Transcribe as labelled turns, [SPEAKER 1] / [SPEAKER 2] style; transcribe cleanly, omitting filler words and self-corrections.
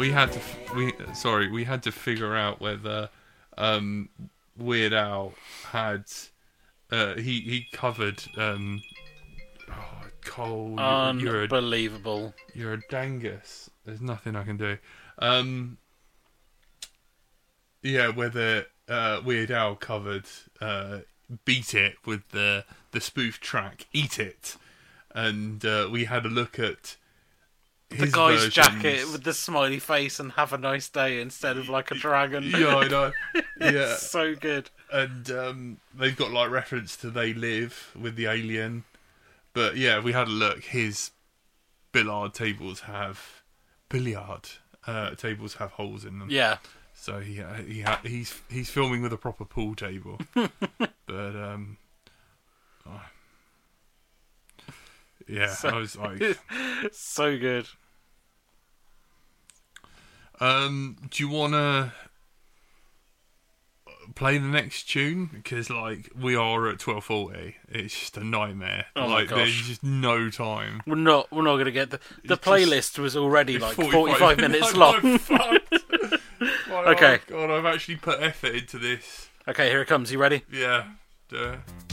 [SPEAKER 1] we had to figure out whether Weird Al had he covered Cole.
[SPEAKER 2] Unbelievable.
[SPEAKER 1] You're a dangus. There's nothing I can do. Whether Weird Al covered Beat It with the spoof track Eat It, and we had a look at
[SPEAKER 2] the guy's jacket with the smiley face and have a nice day instead of like a dragon.
[SPEAKER 1] Yeah, I know. Yeah,
[SPEAKER 2] so good.
[SPEAKER 1] And they've got like reference to They Live with the alien, but yeah, we had a look. His billiard tables have holes in them.
[SPEAKER 2] Yeah.
[SPEAKER 1] So he's filming with a proper pool table. But yeah, I was like,
[SPEAKER 2] so good.
[SPEAKER 1] Do you want to play the next tune? Because like we are at 12:40. It's just a nightmare.
[SPEAKER 2] Oh
[SPEAKER 1] like
[SPEAKER 2] my gosh.
[SPEAKER 1] there's just no time.
[SPEAKER 2] We're not going to get the playlist was already like
[SPEAKER 1] 45
[SPEAKER 2] minutes long.
[SPEAKER 1] Okay. Oh God, I've actually put effort into this.
[SPEAKER 2] Okay, here it comes. You ready?
[SPEAKER 1] Yeah.